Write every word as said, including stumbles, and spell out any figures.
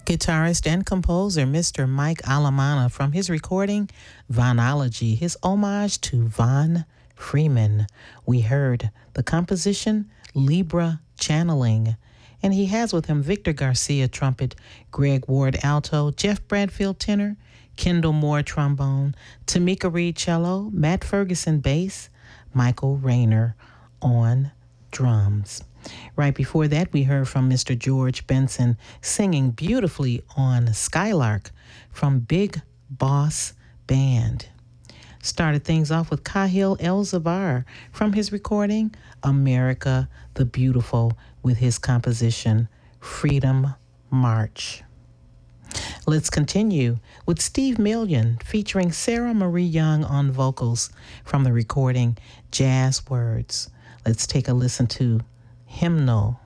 Guitarist and composer Mister Mike Alamana from his recording Vonology, his homage to Von Freeman. We heard the composition Libra Channeling, and he has with him Victor Garcia trumpet, Greg Ward alto, Jeff Bradfield tenor, Kendall Moore trombone, Tamika Reed cello, Matt Ferguson bass, Michael Rayner on drums. Right before that, we heard from Mister George Benson singing beautifully on Skylark from Big Boss Band. Started things off with Kahil El-Zavar from his recording America the Beautiful with his composition Freedom March. Let's continue with Steve Million featuring Sarah Marie Young on vocals from the recording Jazz Words. Let's take a listen to Hymnal.